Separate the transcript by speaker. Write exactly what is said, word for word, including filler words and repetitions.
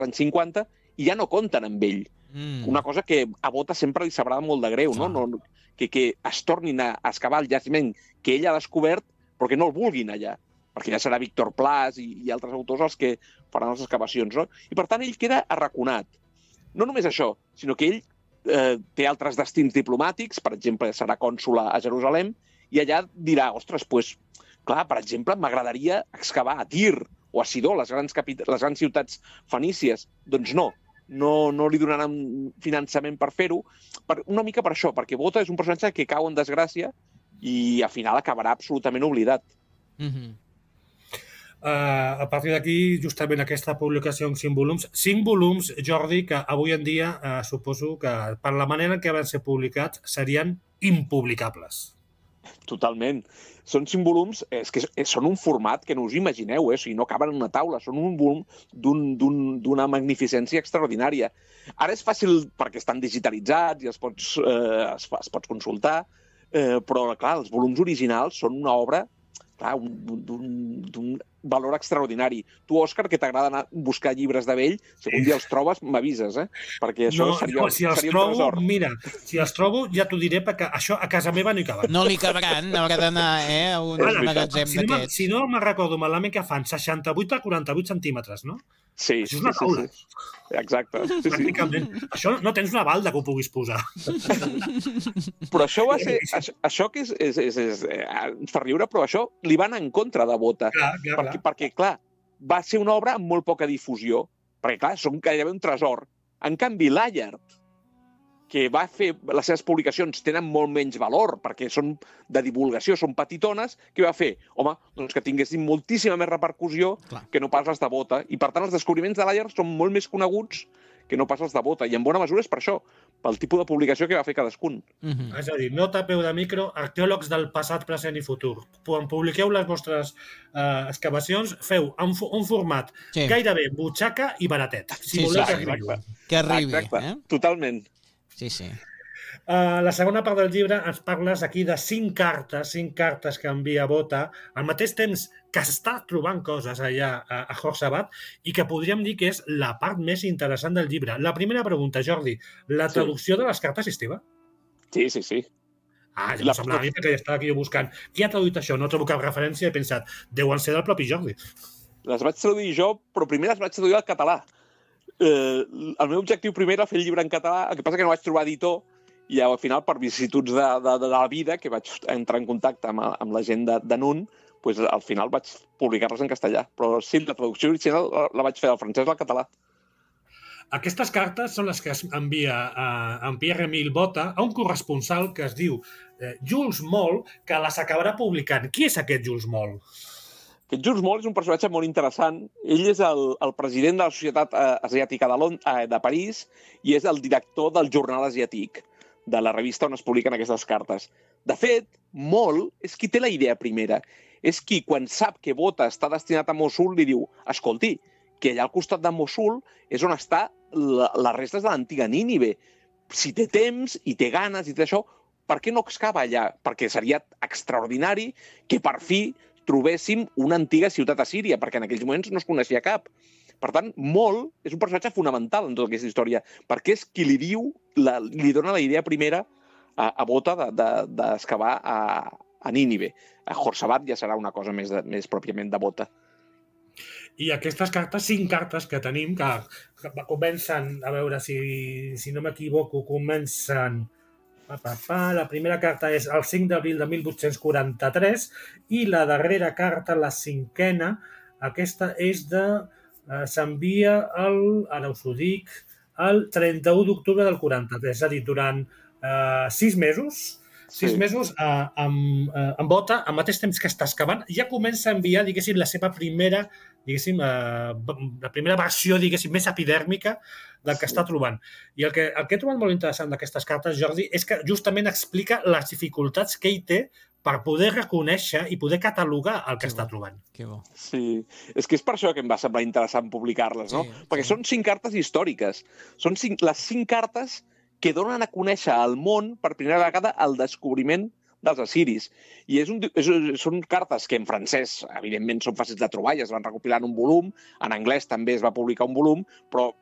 Speaker 1: anys cinquanta i ja no compten amb ell. Mm. Una cosa que a Bota sempre li sabrà molt de greu, no? no que, que es tornin a excavar el jaciment que ell ha descobert, però que no el vulguin allà, perquè ja serà Víctor Plas i, i altres autors els que faran les excavacions, no? I per tant ell queda arraconat. No només això, sinó que ell eh, té altres destins diplomàtics, per exemple, serà cònsol a Jerusalem, i allà dirà, ostres, doncs, clar, per exemple, m'agradaria excavar a Tir o a Sidó, les grans, capit- les grans ciutats fenícies. Doncs no, no, no li donaran finançament per fer-ho, per, una mica per això, perquè Bota és un personatge que cau en desgràcia i al final acabarà absolutament oblidat.
Speaker 2: Mm-hmm.
Speaker 3: Uh, a partir d'aquí, justament aquesta publicació en cinc volums. Cinc volums, Jordi, que avui en dia uh, suposo que per la manera en què van ser publicats serien impublicables.
Speaker 1: Totalment. Són cinc volums, és que són un format que no us imagineu, eh? O sigui, no caben en una taula, són un volum d'una d'un, d'un, magnificència extraordinària. Ara és fàcil perquè estan digitalitzats i els pots, eh, es, es pots consultar, eh, però, clar, els volums originals són una obra clar, d'un valor extraordinari. Tu, Òscar, que t'agrada anar a buscar llibres de vell, si algun dia els trobes, m'avises, eh? Perquè això
Speaker 3: no,
Speaker 1: seria,
Speaker 3: no, si els
Speaker 1: seria
Speaker 3: trobo,
Speaker 1: un tresor.
Speaker 3: Mira, si els trobo ja t'ho diré, perquè això a casa meva no hi caben.
Speaker 2: No li cabran, haurà d'anar eh, a un
Speaker 3: Ara,
Speaker 2: magatzem
Speaker 3: si no,
Speaker 2: d'aquests.
Speaker 3: si no me'n recordo malament que fan seixanta-vuit a quaranta-vuit centímetres, no?
Speaker 1: Sí,
Speaker 3: això és una
Speaker 1: sí,
Speaker 3: taula.
Speaker 1: sí, sí. Exacte. Sí, sí.
Speaker 3: Pràcticament. Això no tens una balda que ho puguis posar.
Speaker 1: Però això va ser... Això, això que és, és, és, és, ens fa riure, però això li van en contra de Bota.
Speaker 3: Clar, clar,
Speaker 1: perquè,
Speaker 3: clar.
Speaker 1: perquè, clar, va ser una obra amb molt poca difusió. Perquè, clar, són gairebé un tresor. En canvi, Layard, que va fer les seves publicacions tenen molt menys valor, perquè són de divulgació, són petitones, què va fer? Home, doncs que tinguessin moltíssima més repercussió Clar. que no pas les de Bota. I, per tant, els descobriments de Layard són molt més coneguts que no pas els de Bota. I en bona mesura és per això, pel tipus de publicació que va fer cadascun.
Speaker 3: Mm-hmm. És a dir, nota a peu de micro, arqueòlegs del passat, present i futur. Quan publiqueu les vostres eh, excavacions, feu un, un format sí. gairebé butxaca i baratet. Si
Speaker 2: sí,
Speaker 3: voleu
Speaker 2: sí,
Speaker 3: que arribi.
Speaker 2: Que arribi.
Speaker 1: Exacte,
Speaker 2: eh?
Speaker 1: Totalment.
Speaker 2: Sí, sí.
Speaker 3: Uh, la segona part del llibre ens parles aquí de cinc cartes, cinc cartes que envia Bota, al mateix temps que està trobant coses allà a, a Horsabat i que podríem dir que és la part més interessant del llibre. La primera pregunta, Jordi, la traducció sí. de les cartes és teva?
Speaker 1: Sí, sí, sí.
Speaker 3: Ah, ja m'ho semblava a mi perquè ja estava aquí jo buscant. Qui ha traduït això? No trobo cap referència i he pensat, deuen ser del propi Jordi.
Speaker 1: Les vaig traduir jo, però primer les vaig traduir al català. Eh, el meu objectiu primer era fer el llibre en català, el que passa que no vaig trobar editor i al final, per vicissituds de, de, de la vida, que vaig entrar en contacte amb, amb la gent de, de Nun, pues, al final vaig publicar-les en castellà. Però sí, la traducció original la, la vaig fer del francès al català.
Speaker 3: Aquestes cartes són les que es envia a, a Pierre-Emile Bota a un corresponsal que es diu eh, Jules Moll, que les acabarà publicant. Qui és aquest Jules Moll?
Speaker 1: Aquest Jules Moll és un personatge molt interessant. Ell és el, el president de la Societat Asiàtica de, Lond eh, de París i és el director del Jornal Asiàtic, de la revista on es publiquen aquestes cartes. De fet, Moll és qui té la idea primera. És qui, quan sap que Bota està destinat a Mossul, li diu, escolti, que allà al costat de Mossul és on està la, les restes de l'antiga Nínive. Si té temps i té ganes i té això, per què no excava allà? Perquè seria extraordinari que per fi trobéssim una antiga ciutat assíria, perquè en aquells moments no es coneixia cap. Per tant, Moll és un personatge fonamental en tota aquesta història, perquè és qui li diu, la, li dona la idea primera a, a Bota d'excavar de, de, a, a Nínive. A Horsabat ja serà una cosa més, de, més pròpiament de Bota.
Speaker 3: I aquestes cartes, cinc cartes que tenim, que, que comencen, a veure si, si no m'equivoco, comencen... Pa, pa, pa. La primera carta és el cinc d'abril de mil vuit-cents quaranta-tres i la darrera carta, la cinquena, aquesta és de... Eh, s'envia el, ara us ho dic, el trenta-u d'octubre del quaranta-tres, és a dir, durant eh, sis mesos, sis sí. mesos eh, amb, eh, amb Bota, al mateix temps que està excavant, ja comença a enviar, diguéssim, la seva primera, diguéssim, eh, la primera versió, diguéssim, més epidèrmica del que sí. està trobant. I el que, el que he trobat molt interessant d'aquestes cartes, Jordi, és que justament explica les dificultats que ell té per poder reconèixer i poder catalogar el que, que està bo. trobant.
Speaker 2: Que bo.
Speaker 1: Sí, és que és per això que em va semblar interessant publicar-les, no? Sí, perquè sí. són cinc cartes històriques. Són cinc, les cinc cartes que donen a conèixer al món per primera vegada el descobriment dels assiris. I és un, és, són cartes que en francès, evidentment, són fàcils de trobar i es van recopilar en un volum. En anglès també es va publicar un volum, però